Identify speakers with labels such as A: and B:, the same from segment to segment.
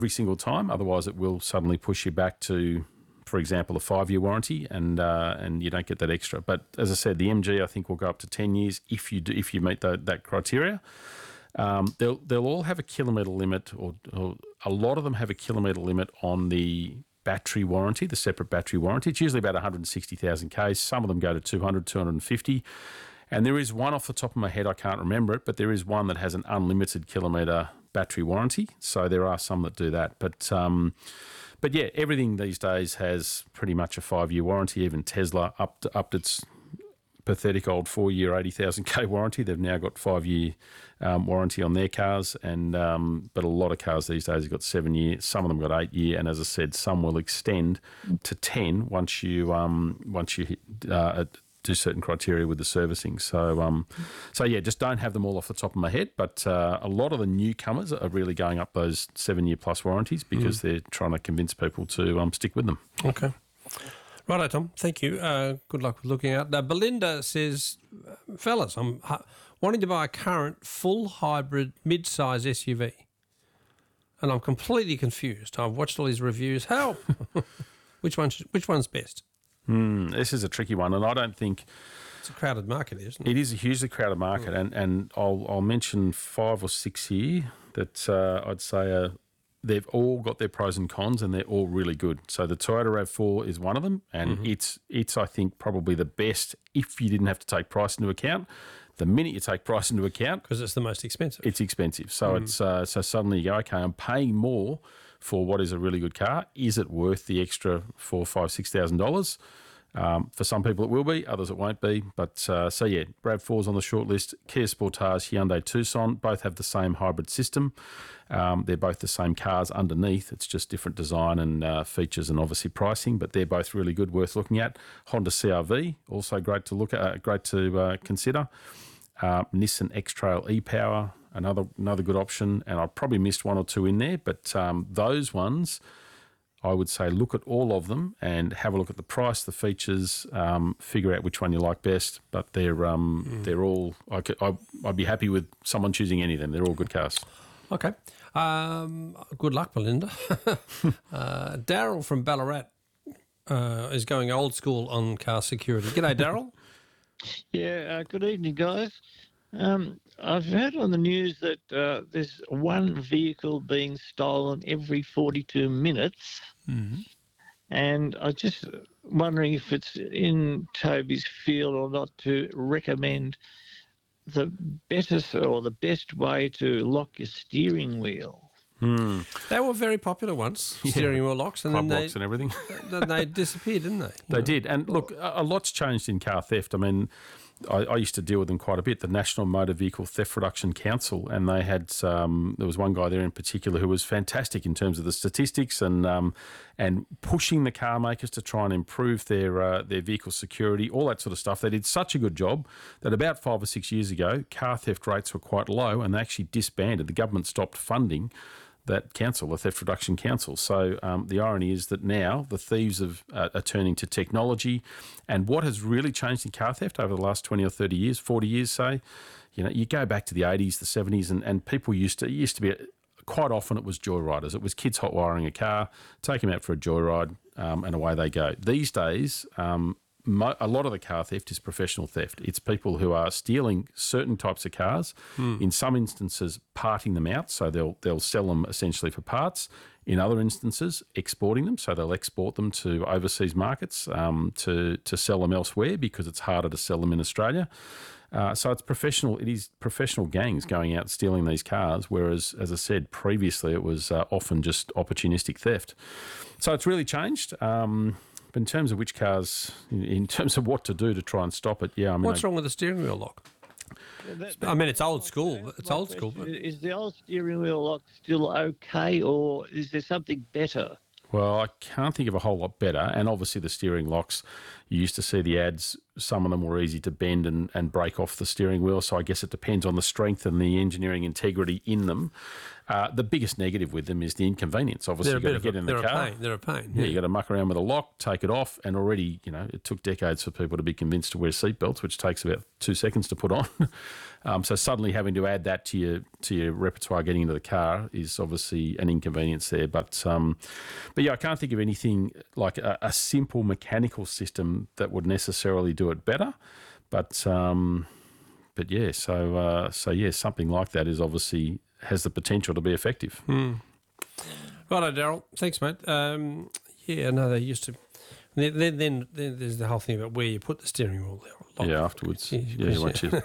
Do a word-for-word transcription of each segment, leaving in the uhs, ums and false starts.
A: every single time. Otherwise, it will suddenly push you back to, for example, a five-year warranty, and uh, and you don't get that extra. But as I said, the M G I think will go up to ten years if you do, if you meet the, that criteria. Um, they'll they'll all have a kilometre limit, or, or a lot of them have a kilometre limit on the battery warranty, the separate battery warranty. It's usually about one hundred sixty thousand k's. Some of them go to two hundred, two hundred fifty. And there is one off the top of my head, I can't remember it, but there is one that has an unlimited kilometre battery warranty. So there are some that do that. But um, but yeah, everything these days has pretty much a five-year warranty. Even Tesla upped, upped its pathetic old four-year eighty thousand k warranty. They've now got five-year um, warranty on their cars, and um, but a lot of cars these days have got seven-year. Some of them got eight-year, and as I said, some will extend to ten once you um, once you hit, uh, do certain criteria with the servicing. So um, so yeah, just don't have them all off the top of my head. But uh, a lot of the newcomers are really going up those seven-year plus warranties because mm. they're trying to convince people to um, stick with them.
B: Okay. Righto, Tom. Thank you. Uh, good luck with looking out. Now, Belinda says, fellas, I'm hu- wanting to buy a current full hybrid mid-size S U V, and I'm completely confused. I've watched all these reviews. Help! which one? Should, which one's best?
A: Mm, this is a tricky one, and I don't think
B: it's a crowded market, isn't it?
A: It is a hugely crowded market, mm. and and I'll I'll mention five or six here that uh, I'd say are. They've all got their pros and cons, and they're all really good. So the Toyota RAV four is one of them, and mm-hmm. it's it's I think probably the best if you didn't have to take price into account. The minute you take price into account,
B: because it's the most expensive,
A: it's expensive. So mm. it's uh, so suddenly you go, okay, I'm paying more for what is a really good car. Is it worth the extra four, five, six thousand dollars? Um, for some people it will be, others it won't be. But uh, so yeah, RAV four's on the short list. Kia Sportage, Hyundai Tucson, both have the same hybrid system. Um, they're both the same cars underneath. It's just different design and uh, features and obviously pricing, but they're both really good, worth looking at. Honda C R V, also great to look at, uh, great to uh, consider. Uh, Nissan X-Trail e-Power, another another good option, and I probably missed one or two in there, but um, those ones, I would say look at all of them and have a look at the price, the features, um, figure out which one you like best. But they're um, mm. they're all. I could, I, I'd be happy with someone choosing any of them. They're all good cars.
B: Okay. Um, good luck, Belinda. uh, Daryl from Ballarat uh, is going old school on car security. G'day, Daryl.
C: Yeah. Uh, good evening, guys. Um, I've heard on the news that uh, there's one vehicle being stolen every forty-two minutes. Mm-hmm. And I was just wondering if it's in Toby's field or not to recommend the better or the best way to lock your steering wheel.
A: Hmm.
B: They were very popular once, yeah. steering wheel locks, and
A: Club
B: then
A: locks
B: they,
A: and everything.
B: then they disappeared, didn't they?
A: They
B: know?
A: did. And look, a lot's changed in car theft. I mean, I, I used to deal with them quite a bit, the National Motor Vehicle Theft Reduction Council, and they had, um, there was one guy there in particular who was fantastic in terms of the statistics and um, and pushing the car makers to try and improve their uh, their vehicle security, all that sort of stuff. They did such a good job that about five or six years ago, car theft rates were quite low, and they actually disbanded. The government stopped funding that council, the Theft Reduction Council. So um, the irony is that now the thieves have, uh, are turning to technology, and what has really changed in car theft over the last twenty or thirty years, forty years, say, you know, you go back to the eighties, the seventies, and, and people used to, it used to be, quite often it was joyriders. It was kids hot wiring a car, take them out for a joyride, um, and away they go. These days, um, Mo- a lot of the car theft is professional theft. It's people who are stealing certain types of cars, mm. in some instances parting them out, so they'll they'll sell them essentially for parts. In other instances, exporting them, so they'll export them to overseas markets um, to to sell them elsewhere because it's harder to sell them in Australia. Uh, so it's professional. It is professional gangs going out stealing these cars, whereas, as I said previously, it was uh, often just opportunistic theft. So it's really changed. Um, But in terms of which cars, in terms of what to do to try and stop it, yeah. I mean,
B: what's
A: I,
B: wrong with the steering wheel lock? That, I mean, it's old school. It's old school. But
C: is the old steering wheel lock still okay, or is there something better?
A: Well, I can't think of a whole lot better. And obviously the steering locks, you used to see the ads, some of them were easy to bend and, and break off the steering wheel. So I guess it depends on the strength and the engineering integrity in them. Uh, the biggest negative with them is the inconvenience. Obviously,
B: They're a
A: you've
B: bit
A: got to
B: of
A: get
B: a,
A: in the
B: they're
A: car.
B: a pain. They're a pain.
A: Yeah,
B: Yeah.
A: you got to muck around with a lock, take it off, and already, you know, it took decades for people to be convinced to wear seatbelts, which takes about two seconds to put on. um, so suddenly having to add that to your to your repertoire getting into the car is obviously an inconvenience there. But um, but yeah, I can't think of anything like a, a simple mechanical system that would necessarily do it better. But um, but yeah, so uh, so yeah, something like that is obviously has the potential to be effective.
B: Mm. Righto, Daryl. Thanks, mate. Um, yeah, no, they used to. Then, then, then, then there's the whole thing about where you put the steering wheel. Like,
A: Yeah, afterwards.
B: Yeah,
A: Yeah, once you.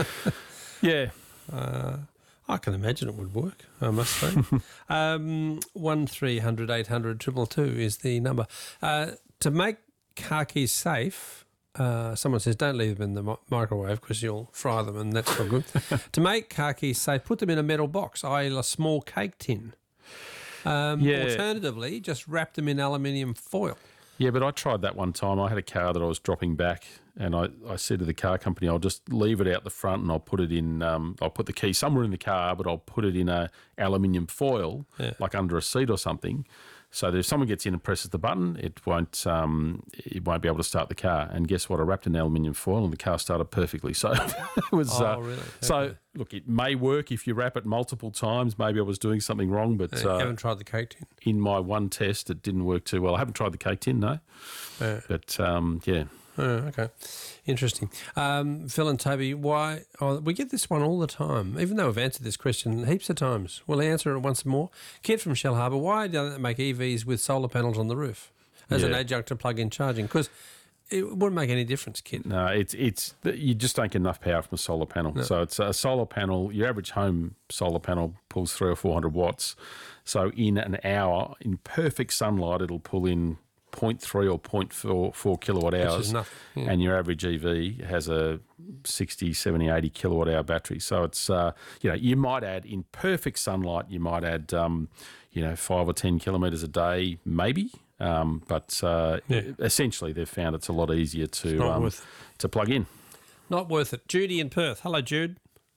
A: Yeah.
B: Uh, I can imagine it would work, I must say. um, one three hundred eight hundred two two two is the number. Uh, to make car keys safe, uh, someone says don't leave them in the mi- microwave because you'll fry them and that's not good. To make car keys safe, put them in a metal box, that is a small cake tin. Um,
A: Yeah.
B: Alternatively, just wrap them in aluminium foil.
A: Yeah, but I tried that one time. I had a car that I was dropping back, and I, I said to the car company, I'll just leave it out the front and I'll put it in, um, I'll put the key somewhere in the car, but I'll put it in a aluminium foil,
B: Yeah.
A: like under a seat or something, so that if someone gets in and presses the button, it won't um, it won't be able to start the car. And guess what? I wrapped in aluminium foil and the car started perfectly. So it was.
B: Oh,
A: uh,
B: really?
A: So
B: Okay.
A: look, it may work if you wrap it multiple times. Maybe I was doing something wrong, but
B: You
A: uh,
B: haven't tried the cake tin?
A: in my one test, it didn't work too well. I haven't tried the cake tin, no.
B: Yeah.
A: But um, yeah.
B: Oh, okay. Interesting. Um, Phil and Toby, why? Oh, we get this one all the time, even though we've answered this question heaps of times. We'll answer it once more. Kid from Shell Harbour, why don't they make E Vs with solar panels on the roof as an
A: Yeah.
B: adjunct to plug-in charging? Because it wouldn't make any difference, Kid.
A: No, it's it's you just don't get enough power from a solar panel. So it's a solar panel. Your average home solar panel pulls three or four hundred watts. So in an hour, in perfect sunlight, it'll pull in zero point three or zero point four, four kilowatt
B: Which
A: hours.
B: is nothing. Yeah.
A: And your average E V has a sixty, seventy, eighty kilowatt hour battery. So it's, uh, you know, you might add in perfect sunlight, you might add, um, you know, five or ten kilometres a day, maybe. Um, but uh,
B: Yeah.
A: essentially, they've found it's a lot easier to
B: not
A: um,
B: worth
A: to plug in.
B: Not worth it. Judy in Perth. Hello, Jude.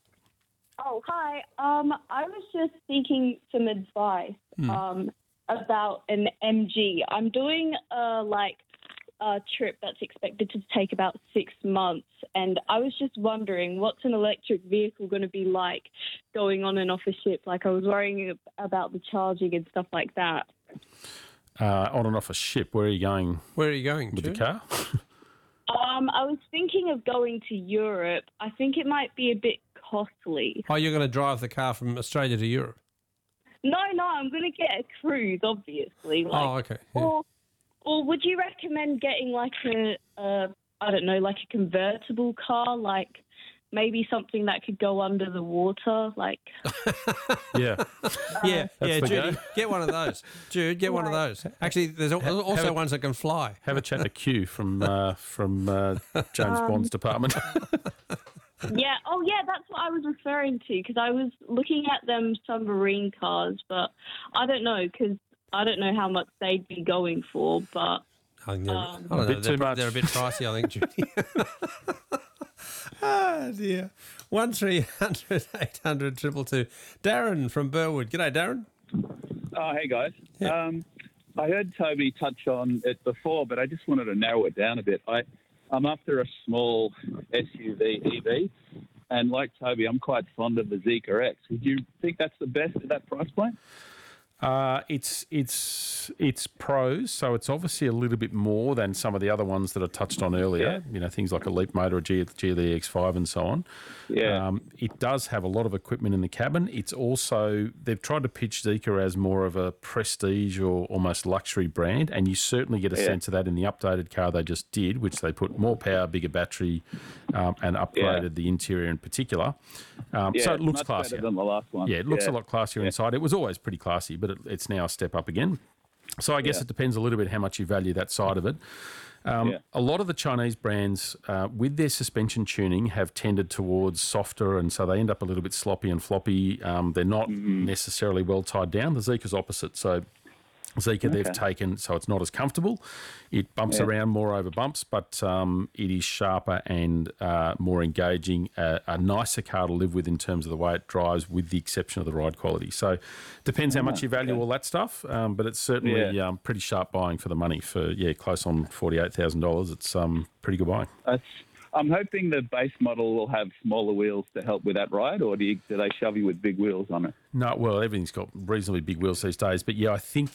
D: Oh, hi. Um, I was just seeking some advice um, about an M G. I'm doing a like a trip that's expected to take about six months, and I was just wondering what's an electric vehicle going to be like going on and off a ship. Like I was worrying ab- about the charging and stuff like that.
A: Uh, on and off a ship, where are you going
B: Where are you going,
A: with
B: Jude?
A: the car?
D: Um, I was thinking of going to Europe. I think it might be a bit costly.
B: Oh, you're going to drive the car from Australia to Europe?
D: No, no, I'm going to get a cruise, obviously. Like,
B: Oh, okay. Yeah.
D: Or, or would you recommend getting like a, a, I don't know, like a convertible car, like maybe something that could go under the water, like?
A: Yeah.
B: Yeah,
A: That's
B: yeah,
A: the
B: Judy,
A: go.
B: get one of those. Jude, get one of those. Actually, there's al- also
A: have a-
B: ones that can fly.
A: Have a chat to Q from uh, from uh, James Bond's department.
D: Yeah. Oh, yeah. That's what I was referring to because I was looking at them submarine cars, but I don't know because I don't know how much they'd be going for. But
B: I think they're,
D: Um,
B: I don't
A: A
B: know,
A: bit
B: they're,
A: too much.
B: they're a bit pricey, I think, Judy. Ah, dear. One three hundred eight hundred triple two. Darren from Burwood. G'day, Darren.
E: Oh, hey guys.
B: Yeah.
E: Um, I heard Toby touch on it before, but I just wanted to narrow it down a bit. I, I'm after a small S U V E V, and like Toby, I'm quite fond of the Zeekr X. Would you think that's the best at that price point?
A: Uh, it's it's it's pros, so it's obviously a little bit more than some of the other ones that I touched on earlier. You know, things like a Leap Motor, a G L E X five, and so on.
E: Yeah.
A: Um, it does have a lot of equipment in the cabin. It's also they've tried to pitch Zeekr as more of a prestige or almost luxury brand, and you certainly get a
E: Yeah.
A: sense of that in the updated car they just did, which they put more power, bigger battery, um, and upgraded
E: Yeah.
A: the interior in particular. Um,
E: yeah,
A: so it looks
E: much
A: classier.
E: better than the last one.
A: Yeah, it looks a lot classier inside. It was always pretty classy, but it, it's now a step up again. So I guess
E: Yeah.
A: it depends a little bit how much you value that side of it. Um,
E: Yeah.
A: A lot of the Chinese brands, uh, with their suspension tuning, have tended towards softer, and so they end up a little bit sloppy and floppy. Um, they're not
E: Mm-hmm.
A: necessarily well tied down. The Zeekr's opposite. So Zika they've
E: Okay.
A: taken, so it's not as comfortable. It bumps
E: Yeah.
A: around more over bumps, but um, it is sharper and uh, more engaging, uh, a nicer car to live with in terms of the way it drives, with the exception of the ride quality. So depends how much you value
E: okay.
A: all that stuff, um, but it's certainly
E: Yeah.
A: um, pretty sharp buying for the money. For, yeah, close on forty-eight thousand dollars, it's um, pretty good buying.
E: That's, I'm hoping the base model will have smaller wheels to help with that ride, or do, you, do they shove you with big wheels on it?
A: No, well, everything's got reasonably big wheels these days. But yeah, I think